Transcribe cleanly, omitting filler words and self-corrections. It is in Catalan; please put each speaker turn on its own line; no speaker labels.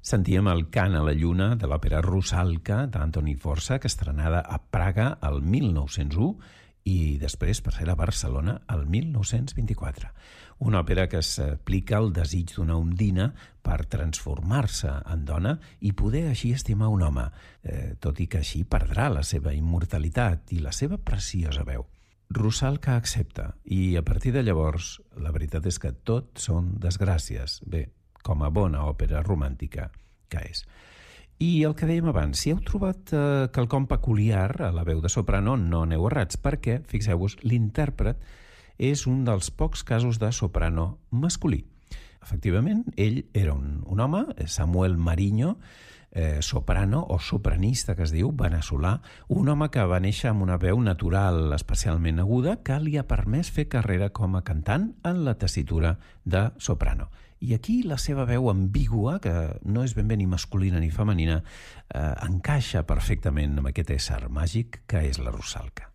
Sentíem el Cant a la lluna de l'òpera Rusalka d'Antoni Dvořák, estrenada a Praga el 1901 i després per ser a Barcelona el 1924. Una òpera que explica el desig d'una ondina per transformar-se en dona i poder així estimar un home, tot i que així perdrà la seva immortalitat i la seva preciosa veu. Rusalka accepta i a partir de llavors la veritat és que tot són desgràcies. Bé, com a bona òpera romàntica que és. I el que dèiem abans, si heu trobat quelcom peculiar a la veu de soprano, no aneu errats, perquè, fixeu-vos, l'intèrpret és un dels pocs casos de soprano masculí. Efectivament, ell era un home, Samuel Mariño, soprano o sopranista, que es diu, veneçolà, un home que va néixer amb una veu natural especialment aguda que li ha permès fer carrera com a cantant en la tessitura de soprano. I aquí la seva veu ambigua, que no és ben bé ni masculina ni femenina, encaixa perfectament amb aquest ésser màgic que és la Rusalka.